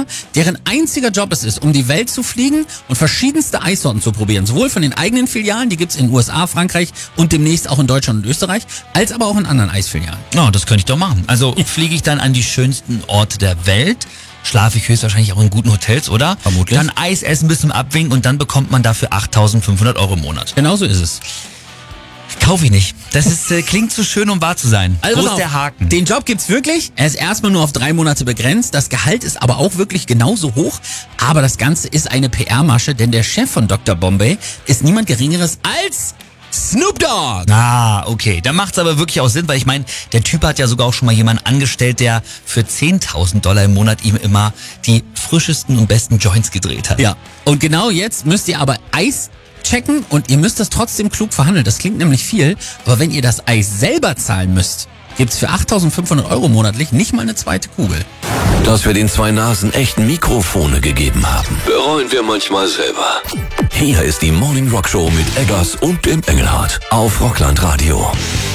USA, deren einziger Job es ist, um die Welt zu fliegen und verschiedenste Eissorten zu probieren. Sowohl von den eigenen Filialen, die gibt's in den USA, Frankreich und demnächst auch in Deutschland und Österreich, als aber auch in anderen Eisfilialen. Oh, das könnte ich doch machen. Also fliege ich dann an die schönsten Orte der Welt, schlafe ich höchstwahrscheinlich auch in guten Hotels, oder? Vermutlich. Dann Eis essen bis zum Abwinken und dann bekommt man dafür 8.500 € im Monat. Genau so ist es. Kaufe ich nicht. Das ist, klingt zu schön, um wahr zu sein. Also Wo pass ist auf, der Haken? Den Job gibt's wirklich. Er ist erstmal nur auf 3 Monate begrenzt. Das Gehalt ist aber auch wirklich genauso hoch. Aber das Ganze ist eine PR-Masche, denn der Chef von Dr. Bombay ist niemand Geringeres als Snoop Dogg. Ah, okay. Da macht's aber wirklich auch Sinn, weil ich meine, der Typ hat ja sogar auch schon mal jemanden angestellt, der für $10.000 im Monat ihm immer die frischesten und besten Joints gedreht hat. Ja. Und genau jetzt müsst ihr aber Eis checken und ihr müsst das trotzdem klug verhandeln. Das klingt nämlich viel, aber wenn ihr das Eis selber zahlen müsst, gibt's für 8.500 € monatlich nicht mal eine zweite Kugel. Dass wir den 2 Nasen echten Mikrofone gegeben haben, bereuen wir manchmal selber. Hier ist die Morning Rock Show mit Eggers und dem Engelhardt auf Rockland Radio.